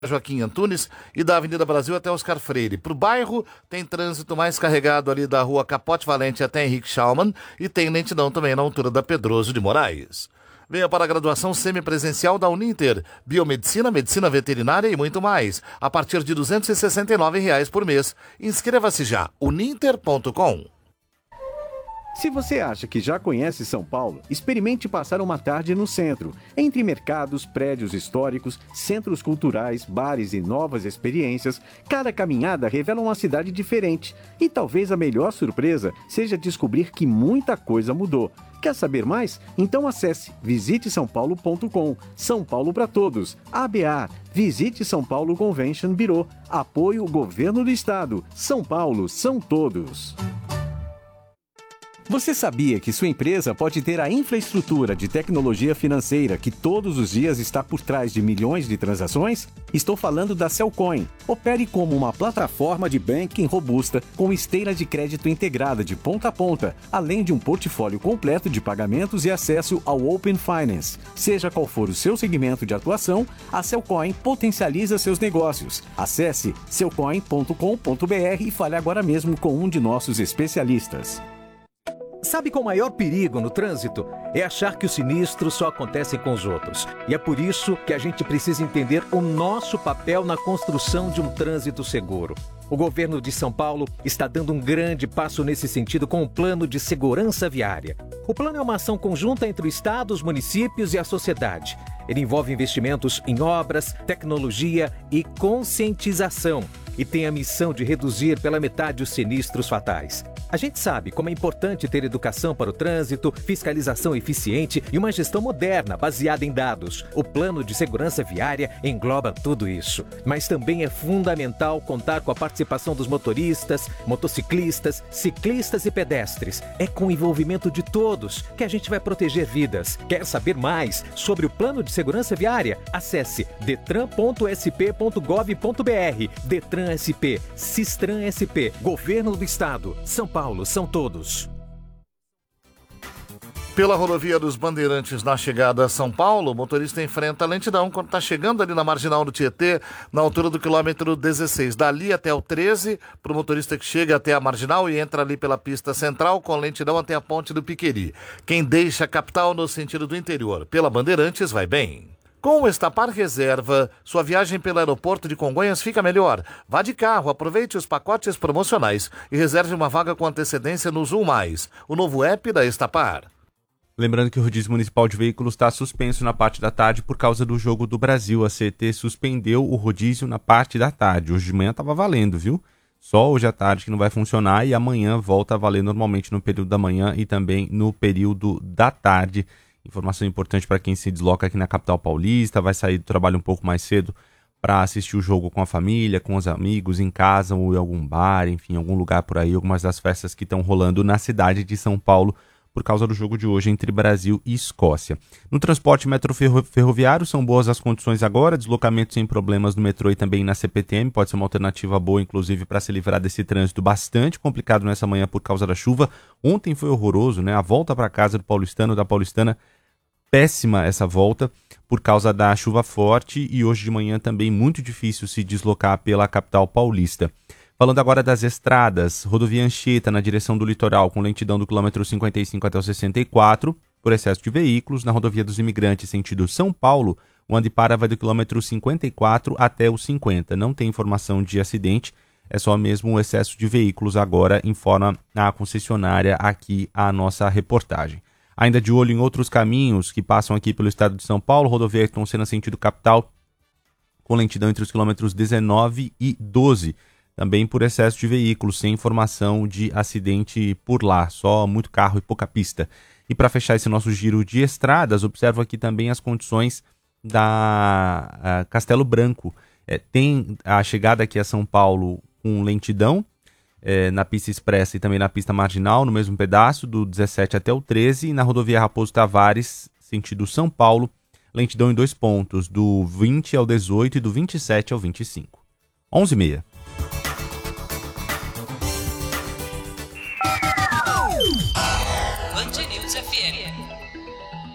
Joaquim Antunes e da Avenida Brasil até Oscar Freire. Para o bairro, tem trânsito mais carregado ali da rua Capote Valente até Henrique Schaumann e tem lentidão também na altura da Pedroso de Moraes. Venha para a graduação semipresencial da Uninter, Biomedicina, Medicina Veterinária e muito mais, a partir de R$ 269 por mês. Inscreva-se já, uninter.com. Se você acha que já conhece São Paulo, experimente passar uma tarde no centro, entre mercados, prédios históricos, centros culturais, bares e novas experiências. Cada caminhada revela uma cidade diferente e talvez a melhor surpresa seja descobrir que muita coisa mudou. Quer saber mais? Então acesse visitesaopaulo.com. São Paulo para todos. ABA. Visite São Paulo Convention Bureau. Apoio Governo do Estado. São Paulo são todos. Você sabia que sua empresa pode ter a infraestrutura de tecnologia financeira que todos os dias está por trás de milhões de transações? Estou falando da Cellcoin. Opere como uma plataforma de banking robusta com esteira de crédito integrada de ponta a ponta, além de um portfólio completo de pagamentos e acesso ao Open Finance. Seja qual for o seu segmento de atuação, a Cellcoin potencializa seus negócios. Acesse cellcoin.com.br e fale agora mesmo com um de nossos especialistas. Sabe qual o maior perigo no trânsito? É achar que os sinistros só acontecem com os outros. E é por isso que a gente precisa entender o nosso papel na construção de um trânsito seguro. O governo de São Paulo está dando um grande passo nesse sentido com o Plano de Segurança Viária. O plano é uma ação conjunta entre o Estado, os municípios e a sociedade. Ele envolve investimentos em obras, tecnologia e conscientização. E tem a missão de reduzir pela metade os sinistros fatais. A gente sabe como é importante ter educação para o trânsito, fiscalização eficiente e uma gestão moderna baseada em dados. O Plano de Segurança Viária engloba tudo isso. Mas também é fundamental contar com a participação dos motoristas, motociclistas, ciclistas e pedestres. É com o envolvimento de todos que a gente vai proteger vidas. Quer saber mais sobre o Plano de Segurança Viária? Acesse detran.sp.gov.br. Detran SP, Sistran SP, Governo do Estado, São Paulo, são todos. Pela rodovia dos Bandeirantes na chegada a São Paulo, o motorista enfrenta lentidão quando está chegando ali na marginal do Tietê, na altura do quilômetro 16. Dali até o 13, para o motorista que chega até a marginal e entra ali pela pista central, com lentidão até a ponte do Piqueri. Quem deixa a capital no sentido do interior pela Bandeirantes vai bem. Com o Estapar Reserva, sua viagem pelo aeroporto de Congonhas fica melhor. Vá de carro, aproveite os pacotes promocionais e reserve uma vaga com antecedência no Zoom+, o novo app da Estapar. Lembrando que o rodízio municipal de veículos está suspenso na parte da tarde por causa do Jogo do Brasil. A CET suspendeu o rodízio na parte da tarde. Hoje de manhã estava valendo, viu? Só hoje à tarde que não vai funcionar e amanhã volta a valer normalmente no período da manhã e também no período da tarde. Informação importante para quem se desloca aqui na capital paulista, vai sair do trabalho um pouco mais cedo para assistir o jogo com a família, com os amigos, em casa ou em algum bar, enfim, algum lugar por aí, algumas das festas que estão rolando na cidade de São Paulo por causa do jogo de hoje entre Brasil e Escócia. No transporte ferroviário são boas as condições agora, deslocamento sem problemas no metrô e também na CPTM, pode ser uma alternativa boa, inclusive, para se livrar desse trânsito bastante complicado nessa manhã por causa da chuva. Ontem foi horroroso, né? A volta para casa do paulistano, da paulistana, péssima essa volta por causa da chuva forte e hoje de manhã também muito difícil se deslocar pela capital paulista. Falando agora das estradas, rodovia Anchieta na direção do litoral com lentidão do quilômetro 55 até o 64 por excesso de veículos. Na rodovia dos Imigrantes sentido São Paulo, o ande para vai do quilômetro 54 até o 50. Não tem informação de acidente, é só mesmo o excesso de veículos agora, informa a concessionária aqui a nossa reportagem. Ainda de olho em outros caminhos que passam aqui pelo estado de São Paulo, rodovia Ayrton Senna sentido capital com lentidão entre os quilômetros 19 e 12. Também por excesso de veículos, sem informação de acidente por lá, só muito carro e pouca pista. E para fechar esse nosso giro de estradas, observo aqui também as condições da Castelo Branco. Tem a chegada aqui a São Paulo com lentidão, na pista expressa e também na pista marginal, no mesmo pedaço, do 17 até o 13, e na rodovia Raposo Tavares, sentido São Paulo, lentidão em 2 pontos, do 20 ao 18 e do 27 ao 25. 11h30.